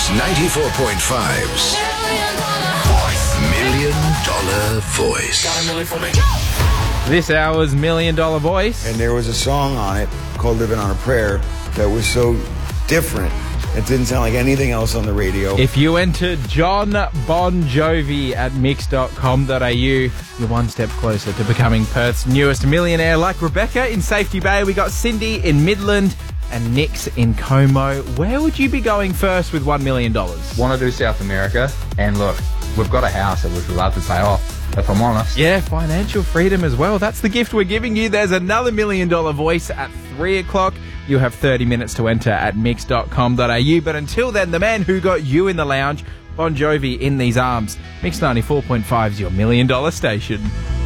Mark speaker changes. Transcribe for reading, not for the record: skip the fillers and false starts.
Speaker 1: 94.5's $1 Million Voice.
Speaker 2: Got a million for me.
Speaker 3: This hour's $1 Million Voice.
Speaker 4: And there was a song on it called Living on a Prayer that was so different. It didn't sound like anything else on the radio.
Speaker 3: If you enter John Bon Jovi at mix.com.au, you're one step closer to becoming Perth's newest millionaire. Like Rebecca in Safety Bay, we got Cindy in Midland and Nix in Como. Where would you be going first with $1 million?
Speaker 5: Want to do South America, and look, we've got a house that we'd love to pay off, if I'm honest.
Speaker 3: Yeah, financial freedom as well. That's the gift we're giving you. There's another $1 Million Voice at 3 o'clock. You have 30 minutes to enter at mix.com.au. But until then, the man who got you in the lounge, Bon Jovi, In These Arms. Mix 94.5's your $1 Million station.